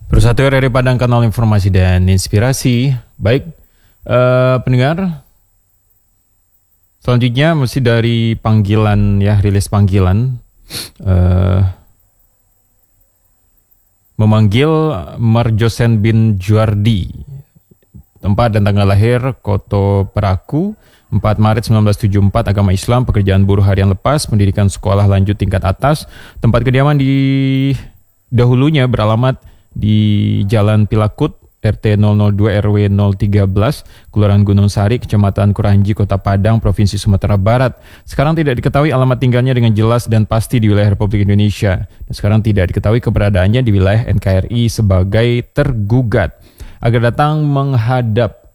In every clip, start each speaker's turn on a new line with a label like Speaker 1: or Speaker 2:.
Speaker 1: Bersatu RRI Padang, kanal informasi dan inspirasi. Baik, pendengar, selanjutnya mesti dari panggilan ya, rilis panggilan memanggil Marjosen bin Juardi, tempat dan tanggal lahir Koto Peraku, 4 Maret 1974, agama Islam, pekerjaan buruh harian lepas, pendidikan sekolah lanjut tingkat atas, tempat kediaman di dahulunya beralamat di Jalan Pilakut, RT 002 RW 013, Kelurahan Gunung Sari, Kecamatan Kuranji, Kota Padang, Provinsi Sumatera Barat. Sekarang tidak diketahui alamat tinggalnya dengan jelas dan pasti di wilayah Republik Indonesia. Dan sekarang tidak diketahui keberadaannya di wilayah NKRI sebagai tergugat. Agar datang menghadap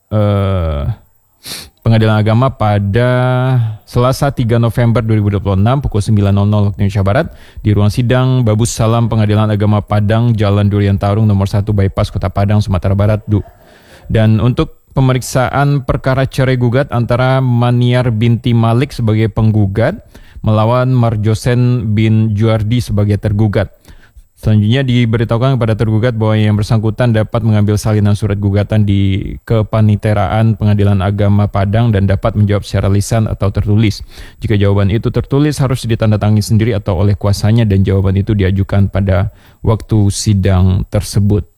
Speaker 1: Pengadilan Agama pada Selasa 3 November 2026 pukul 9.00 waktu Indonesia Barat di ruang sidang Babus Salam Pengadilan Agama Padang, Jalan Durian Tarung nomor 1 Bypass Kota Padang, Sumatera Barat. Dan untuk pemeriksaan perkara cerai gugat antara Maniar binti Malik sebagai penggugat melawan Marjosen bin Juardi sebagai tergugat. Selanjutnya diberitahukan kepada tergugat bahwa yang bersangkutan dapat mengambil salinan surat gugatan di kepaniteraan Pengadilan Agama Padang dan dapat menjawab secara lisan atau tertulis. Jika jawaban itu tertulis harus ditandatangani sendiri atau oleh kuasanya dan jawaban itu diajukan pada waktu sidang tersebut.